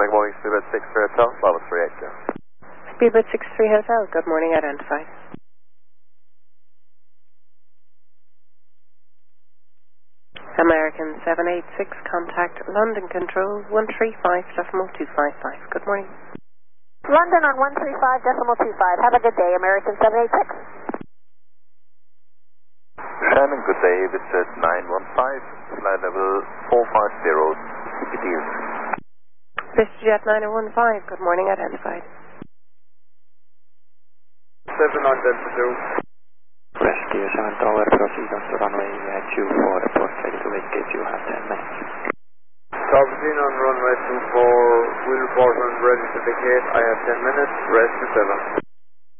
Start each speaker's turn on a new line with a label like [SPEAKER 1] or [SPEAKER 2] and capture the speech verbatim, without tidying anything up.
[SPEAKER 1] morning, morning, Speedbird six three Hotel, Lava three eight zero.
[SPEAKER 2] Speedbird six three Hotel, good morning, identified. American seven eight six, contact London Control one three five decimal two five five. Good morning.
[SPEAKER 3] London on one three five decimal two five. Have a good day, American seven eight six.
[SPEAKER 1] Shannon, good day, Visit nine one five, flight level four five zero, C P D.
[SPEAKER 2] VistaJet nine one five, good morning, identified.
[SPEAKER 4] seven on Delta two.
[SPEAKER 5] Rescue seven Tower, proceed on to runway two four, report ready to vacate, you have ten minutes.
[SPEAKER 4] Thompson on runway two four, will report when ready to vacate, I have ten minutes, rest to seven.